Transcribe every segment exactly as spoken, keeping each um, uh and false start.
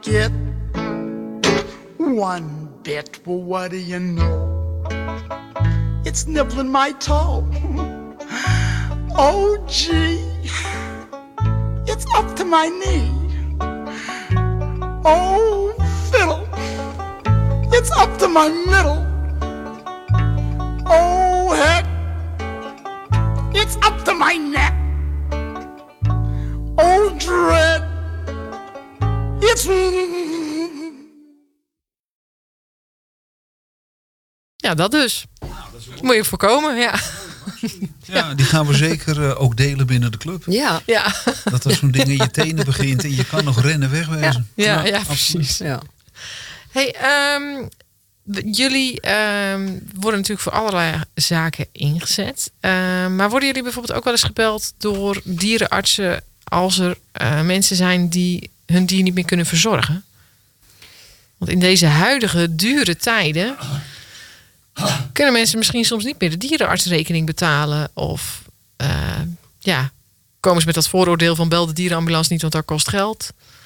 it one bit. Well, what do you know? It's nibbling my toe. Oh, gee, it's up to my knee. Oh, fiddle, it's up to my middle. Oh, heck, it's up to my neck. Oh, dread, it's... Ja, dat dus. Moet je voorkomen, ja. Ja, die gaan we zeker uh, ook delen binnen de club. Ja. Ja, Dat als zo'n ding in je tenen begint en je kan nog rennen wegwezen. ja, ja, absoluut. precies. Ja. Hey, um, jullie um, worden natuurlijk voor allerlei zaken ingezet. Uh, maar worden jullie bijvoorbeeld ook wel eens gebeld door dierenartsen als er uh, mensen zijn die hun dier niet meer kunnen verzorgen? Want in deze huidige dure tijden kunnen mensen misschien soms niet meer de dierenartsrekening betalen. Of uh, ja, komen ze met dat vooroordeel van bel de dierenambulance niet, want dat kost geld.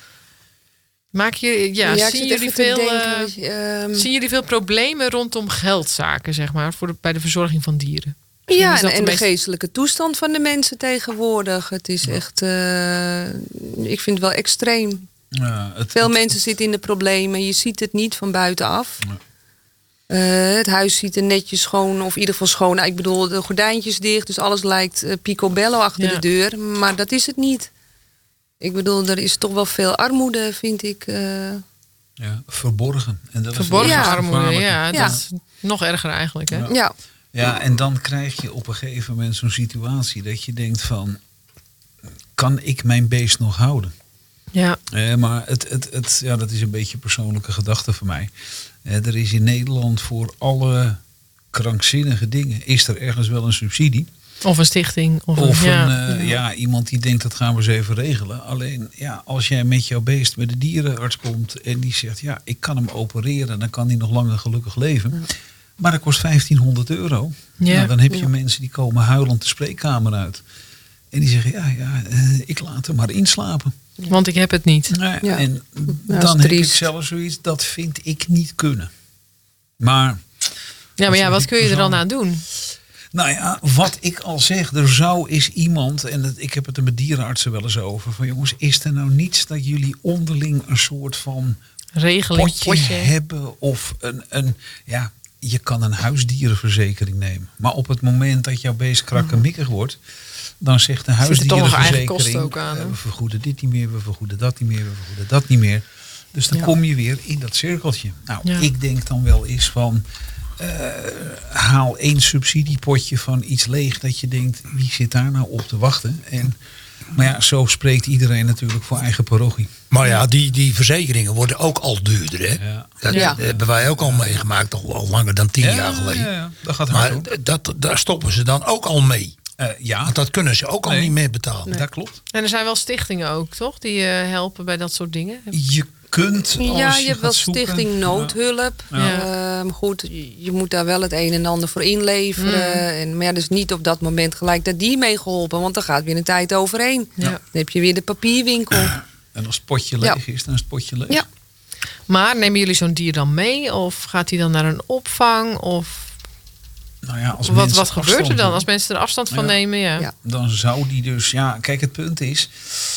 Maak je, ja, Ja, ik zien, zit jullie even te veel, denken, uh, ehm, zien jullie veel problemen rondom geldzaken, zeg maar, voor de, bij de verzorging van dieren? Misschien Ja, is dat en, en de de meest- geestelijke toestand van de mensen tegenwoordig. Het is echt, uh, ik vind het wel extreem. Ja, het, Veel het- mensen zitten in de problemen. Je ziet het niet van buitenaf. Uh, het huis ziet er netjes schoon, of in ieder geval schoon. Ik bedoel, de gordijntjes dicht, dus alles lijkt uh, picobello achter Ja. de deur. Maar dat is het niet. Ik bedoel, er is toch wel veel armoede, vind ik. Uh, ja, verborgen. En dat Verborgen is Ja. armoede, gevaarlijk. ja, Ja. dat is nog erger eigenlijk. Hè? Ja. ja. Ja, en dan krijg je op een gegeven moment zo'n situatie dat je denkt van, kan ik mijn beest nog houden? Ja. Eh, maar het, het, het, ja, dat is een beetje een persoonlijke gedachte voor mij. Eh, er is in Nederland voor alle krankzinnige dingen, is er ergens wel een subsidie. Of een stichting. Of, Of een, ja. een, uh, ja, iemand die denkt, dat gaan we eens even regelen. Alleen, ja, als jij met jouw beest bij de dierenarts komt en die zegt, ja, ik kan hem opereren, dan kan hij nog langer gelukkig leven. Maar dat kost vijftienhonderd euro. Ja. Nou, dan heb je mensen die komen huilend de spreekkamer uit. En die zeggen, ja, ja uh, ik laat hem maar inslapen. Want ik heb het niet. Nou, Ja. En is dan heb ik triest. zelf zoiets, dat vind ik niet kunnen. Maar... Ja, maar ja, zeg wat ik kun je er dan persoonlijk? aan doen? Nou ja, wat ik al zeg, er zou eens iemand, en het, ik heb het er met dierenartsen wel eens over, van jongens, is er nou niets dat jullie onderling een soort van Regeling, potje, potje. hebben of een, een, ja, je kan een huisdierenverzekering nemen. Maar op het moment dat jouw beest krakkemikkig wordt, dan zegt de Zit er toch nog eigen huisdierenverzekering, kosten ook aan, hè? eh, we vergoeden dit niet meer, we vergoeden dat niet meer, we vergoeden dat niet meer. Dus dan Ja. kom je weer in dat cirkeltje. Nou, Ja. ik denk dan wel eens van, Uh, haal één subsidiepotje van iets leeg dat je denkt, wie zit daar nou op te wachten? En, maar ja, zo spreekt iedereen natuurlijk voor eigen parochie. Maar ja, die, die verzekeringen worden ook al duurder. Hè? Ja. Dat, Ja. dat hebben wij ook al meegemaakt, toch al langer dan tien jaar geleden. Ja, ja, dat gaat hard Maar hoor. dat, daar stoppen ze dan ook al mee. Uh, ja, Want dat kunnen ze ook al Nee. niet meer betalen. dat klopt. En er zijn wel stichtingen ook, toch? Die uh, helpen bij dat soort dingen. Je kunt, als Ja, je, je hebt wel gaat zoeken, Stichting Noodhulp. Ja. Ehm, goed, je- je moet daar wel het een en ander voor inleveren. Mm. En, maar ja, dus niet op dat moment gelijk dat die mee geholpen. Want dan gaat weer een tijd overheen. Ja. Dan heb je weer de papierwinkel. en als het potje Ja. leeg is, dan is het potje leeg. Ja. Maar nemen jullie zo'n dier dan mee? Of gaat hij dan naar een opvang? Of Nou ja, als wat, mensen wat gebeurt er afstand dan doen, als mensen er afstand van Ja. nemen? Ja. Ja. dan zou die dus, ja, kijk, het punt is,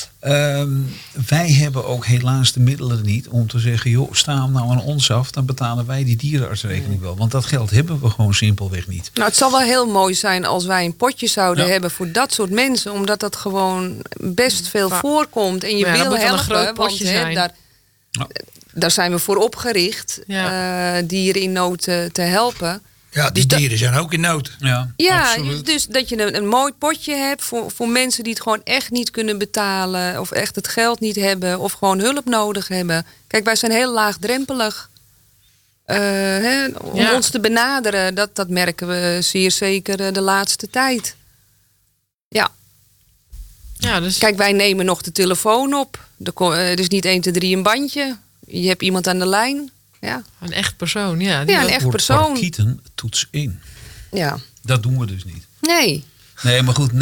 ehm, wij hebben ook helaas de middelen niet om te zeggen, joh, sta hem nou aan ons af, dan betalen wij die dierenartsrekening wel. Want dat geld hebben we gewoon simpelweg niet. Nou, het zal wel heel mooi zijn als wij een potje zouden Ja. hebben voor dat soort mensen. Omdat dat gewoon best veel Va- voorkomt. En je Maar ja, dat wil moet wel een helpen. groot want potje hè, zijn. daar, Ja. daar zijn we voor opgericht. Ja. eh, dieren in nood te, te helpen. Ja, die Dus dat- dieren zijn ook in nood. Ja, Ja, absoluut. dus dat je een, een mooi potje hebt voor, voor mensen die het gewoon echt niet kunnen betalen. Of echt het geld niet hebben. Of gewoon hulp nodig hebben. Kijk, wij zijn heel laagdrempelig. Eh, hè, om Ja. ons te benaderen, dat, dat merken we zeer zeker eh, de laatste tijd. Ja, Ja, dus kijk, wij nemen nog de telefoon op. Er ko- eh, er is niet één, twee, drie een bandje. Je hebt iemand aan de lijn. Ja, een echt persoon. Ja, die ja een wil- echt Voor persoon. parkieten toets één. Ja. Dat doen we dus niet. Nee. Nee, maar goed,